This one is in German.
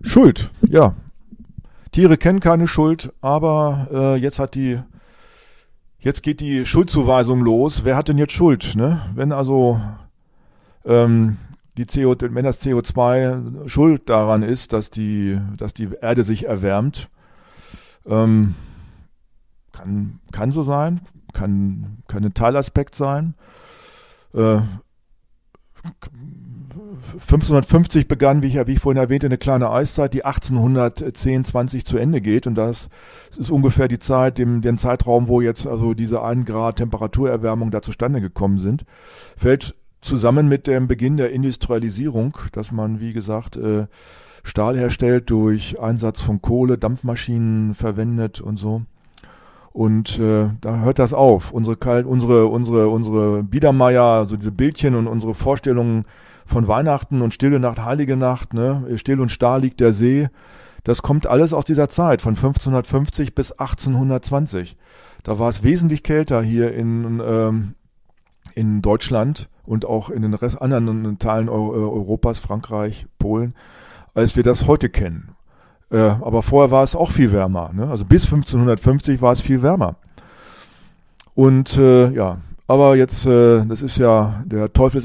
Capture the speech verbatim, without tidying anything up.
Schuld, ja. Tiere kennen keine Schuld, aber äh, jetzt hat die, jetzt geht die Schuldzuweisung los. Wer hat denn jetzt Schuld? Ne? Wenn also ähm, die C O, wenn das C O zwei schuld daran ist, dass die, dass die Erde sich erwärmt, ähm, kann, kann so sein, kann, kann ein Teilaspekt sein. Äh, fünfzehnhundertfünfzig begann, wie ich, ja, wie ich vorhin erwähnte, eine kleine Eiszeit, die achtzehnhundertzehn, zwanzig zu Ende geht. Und das ist ungefähr die Zeit, dem, den Zeitraum, wo jetzt also diese ein Grad Temperaturerwärmung da zustande gekommen sind. Fällt zusammen mit dem Beginn der Industrialisierung, dass man, wie gesagt, äh, Stahl herstellt durch Einsatz von Kohle, Dampfmaschinen verwendet und so. Und äh, da hört das auf. Unsere, Kal- unsere, unsere, unsere Biedermeier, also diese Bildchen und unsere Vorstellungen von Weihnachten und Stille Nacht, Heilige Nacht, ne, still und starr liegt der See, das kommt alles aus dieser Zeit, von fünfzehnhundertfünfzig bis achtzehnhundertzwanzig. Da war es wesentlich kälter hier in, ähm, in Deutschland und auch in den Rest, anderen Teilen Europas, Frankreich, Polen, als wir das heute kennen. Äh, aber vorher war es auch viel wärmer, ne? Also bis fünfzehnhundertfünfzig war es viel wärmer. Und äh, ja, aber jetzt, äh, das ist ja, der Teufel ist